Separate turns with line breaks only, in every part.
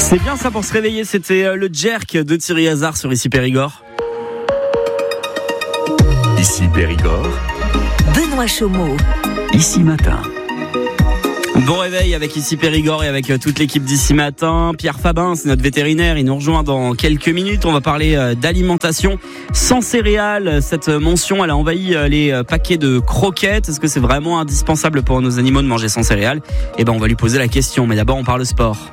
C'est bien ça pour se réveiller, c'était le Jerk de Thierry Hazard sur Ici Périgord.
Ici Périgord,
Benoît Chaumeau.
Ici Matin.
Bon réveil avec Ici Périgord et avec toute l'équipe d'Ici Matin. Pierre Fabin, c'est notre vétérinaire, il nous rejoint dans quelques minutes. On va parler d'alimentation sans céréales. Cette mention, elle a envahi les paquets de croquettes. Est-ce que c'est vraiment indispensable pour nos animaux de manger sans céréales ? Eh ben, on va lui poser la question, mais d'abord on parle sport.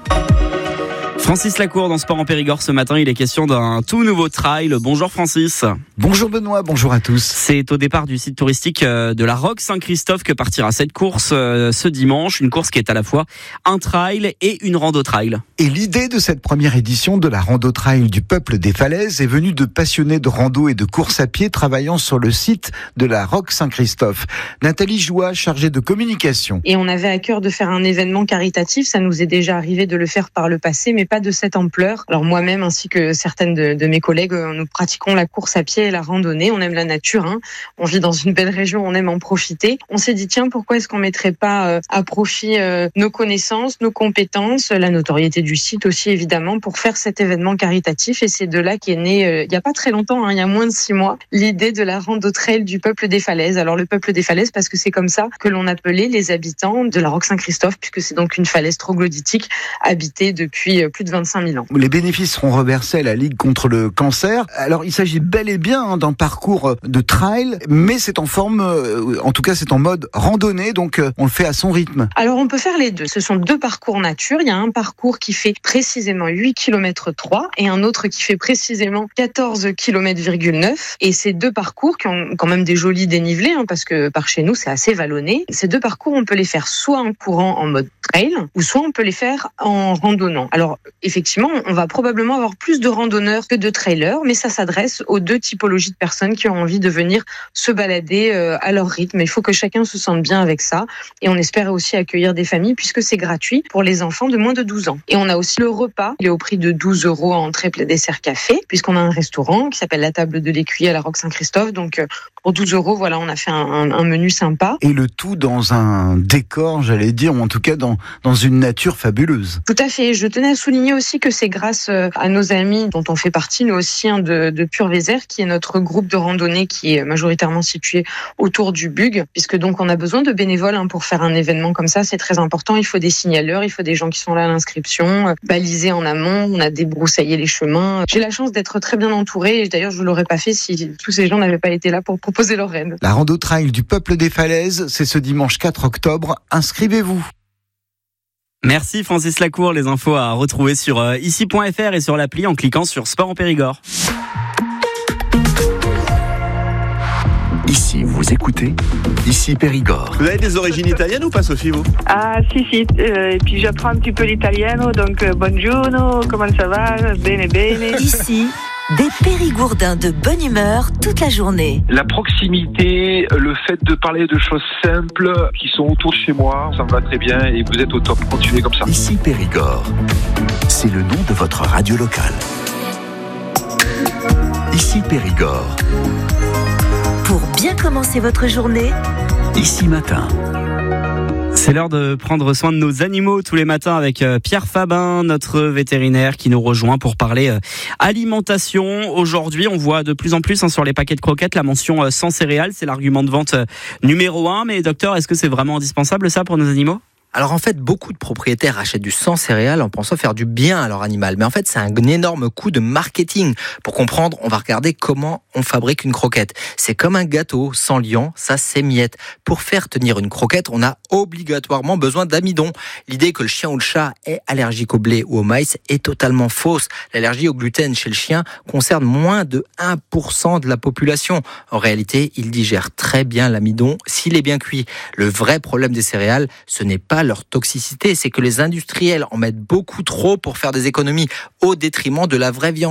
Francis Lacour dans Sport en Périgord ce matin, il est question d'un tout nouveau trail. Bonjour Francis.
Bonjour Benoît, bonjour à tous.
C'est au départ du site touristique de la Roque Saint-Christophe que partira cette course ce dimanche. Une course qui est à la fois un trail et une rando trail.
Et l'idée de cette première édition de la rando trail du Peuple des Falaises est venue de passionnés de rando et de course à pied travaillant sur le site de la Roque Saint-Christophe. Nathalie Joie, chargée de communication.
Et on avait à cœur de faire un événement caritatif. Ça nous est déjà arrivé de le faire par le passé, mais pas de cette ampleur. Alors moi-même ainsi que certaines de mes collègues, nous pratiquons la course à pied et la randonnée. On aime la nature, hein. On vit dans une belle région, on aime en profiter. On s'est dit tiens, pourquoi est-ce qu'on mettrait pas à profit nos connaissances, nos compétences, la notoriété du site aussi évidemment pour faire cet événement caritatif. Et c'est de là qu'est né, il y a pas très longtemps, hein, il y a moins de 6 mois, l'idée de la rando trail du Peuple des Falaises. Alors le Peuple des Falaises parce que c'est comme ça que l'on appelait les habitants de la Roque Saint-Christophe puisque c'est donc une falaise troglodytique habitée depuis plus de 25 000 ans.
Les bénéfices seront reversés à la Ligue contre le cancer. Alors il s'agit bel et bien d'un parcours de trail, mais c'est en forme, en tout cas c'est en mode randonnée, donc on le fait à son rythme.
Alors on peut faire les deux. Ce sont 2 parcours nature. Il y a un parcours qui fait précisément 8 km 3 et un autre qui fait précisément 14 km,9. Et ces 2 parcours qui ont quand même des jolis dénivelés, hein, parce que par chez nous c'est assez vallonné. Ces 2 parcours on peut les faire soit en courant en mode trail ou soit on peut les faire en randonnant. Alors effectivement on va probablement avoir plus de randonneurs que de trailers, mais ça s'adresse aux 2 typologies de personnes qui ont envie de venir se balader à leur rythme. Il faut que chacun se sente bien avec ça. Et on espère aussi accueillir des familles puisque c'est gratuit pour les enfants de moins de 12 ans. Et on a aussi le repas. Il est au prix de 12 € entrée, plat, dessert, café, puisqu'on a un restaurant qui s'appelle la Table de l'Écuyer à la Roque Saint-Christophe. Donc pour 12 €, voilà, on a fait un menu sympa.
Et le tout dans un décor, j'allais dire, ou en tout cas dans une nature fabuleuse.
Tout à fait. Je tenais à souligner aussi que c'est grâce à nos amis dont on fait partie, nous aussi, hein, de Pure Vézère, qui est notre groupe de randonnée qui est majoritairement situé autour du Bug, puisque donc on a besoin de bénévoles hein, pour faire un événement comme ça, c'est très important. Il faut des signaleurs, il faut des gens qui sont là à l'inscription, balisés en amont, on a débroussaillé les chemins. J'ai la chance d'être très bien entourée, et d'ailleurs je ne l'aurais pas fait si tous ces gens n'avaient pas été là pour proposer leur aide.
La rando trail du Peuple des Falaises, c'est ce dimanche 4 octobre. Inscrivez-vous.
Merci Francis Lacour, les infos à retrouver sur ici.fr et sur l'appli en cliquant sur Sport en Périgord.
Ici, vous écoutez Ici Périgord.
Vous avez des origines italiennes ou pas, Sophie, vous ?
Ah, si. Et puis j'apprends un petit peu l'italien, donc buongiorno, comment ça va ? Bene, bene.
Ici, des Périgourdins de bonne humeur toute la journée.
La proximité, le fait de parler de choses simples qui sont autour de chez moi, ça me va très bien et vous êtes au top. Continuez comme ça.
Ici Périgord, c'est le nom de votre radio locale. Ici Périgord.
Pour bien commencer votre journée,
Ici Matin.
C'est l'heure de prendre soin de nos animaux tous les matins avec Pierre Fabin, notre vétérinaire qui nous rejoint pour parler alimentation. Aujourd'hui, on voit de plus en plus sur les paquets de croquettes la mention sans céréales. C'est l'argument de vente numéro 1. Mais docteur, est-ce que c'est vraiment indispensable ça pour nos animaux ?
Alors en fait, beaucoup de propriétaires achètent du sans céréales en pensant faire du bien à leur animal. Mais en fait, c'est un énorme coup de marketing. Pour comprendre, on va regarder comment on fabrique une croquette. C'est comme un gâteau, sans liant, ça s'émiette. Pour faire tenir une croquette, on a obligatoirement besoin d'amidon. L'idée que le chien ou le chat est allergique au blé ou au maïs est totalement fausse. L'allergie au gluten chez le chien concerne moins de 1% de la population. En réalité, il digère très bien l'amidon s'il est bien cuit. Le vrai problème des céréales, ce n'est pas leur toxicité, c'est que les industriels en mettent beaucoup trop pour faire des économies au détriment de la vraie viande.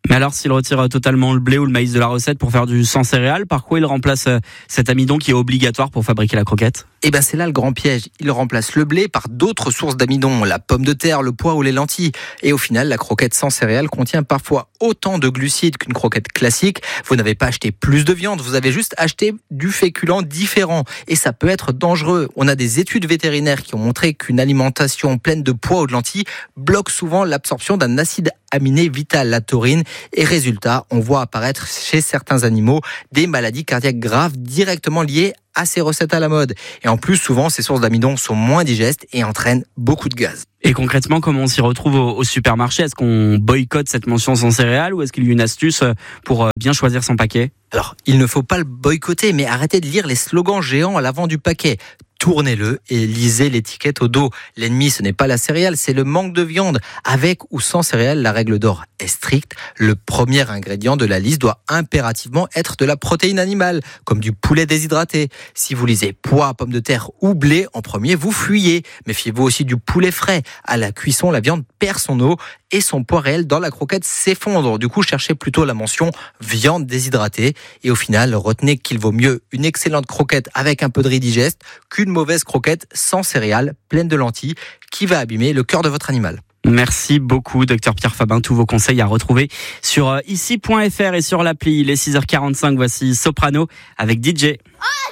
Mais alors, s'il retire totalement le blé ou le maïs de la recette pour faire du sans céréales, par quoi il remplace cet amidon qui est obligatoire pour fabriquer la croquette ?
Eh ben c'est là le grand piège. Il remplace le blé par d'autres sources d'amidon, la pomme de terre, le pois ou les lentilles. Et au final, la croquette sans céréales contient parfois autant de glucides qu'une croquette classique. Vous n'avez pas acheté plus de viande, vous avez juste acheté du féculent différent. Et ça peut être dangereux. On a des études vétérinaires qui ont montré qu'une alimentation pleine de pois ou de lentilles bloque souvent l'absorption d'un acide aminé vital, la taurine. Et résultat, on voit apparaître chez certains animaux des maladies cardiaques graves directement liées à ces recettes à la mode. Et en plus, souvent, ces sources d'amidon sont moins digestes et entraînent beaucoup de gaz.
Et concrètement, comment on s'y retrouve au supermarché ? Est-ce qu'on boycotte cette mention sans céréales ou est-ce qu'il y a une astuce pour bien choisir son paquet ?
Alors, il ne faut pas le boycotter, mais arrêtez de lire les slogans géants à l'avant du paquet. Tournez-le et lisez l'étiquette au dos. L'ennemi, ce n'est pas la céréale, c'est le manque de viande. Avec ou sans céréales, la règle d'or est stricte. Le premier ingrédient de la liste doit impérativement être de la protéine animale, comme du poulet déshydraté. Si vous lisez pois, pommes de terre ou blé en premier, vous fuyez. Méfiez-vous aussi du poulet frais. À la cuisson, la viande perd son eau et son poids réel dans la croquette s'effondre. Du coup, cherchez plutôt la mention viande déshydratée. Et au final, retenez qu'il vaut mieux une excellente croquette avec un peu de riz digeste qu'une mauvaise croquette sans céréales, pleine de lentilles, qui va abîmer le cœur de votre animal.
Merci beaucoup, Dr Pierre Fabin. Tous vos conseils à retrouver sur ici.fr et sur l'appli. Il est 6h45, voici Soprano avec DJ.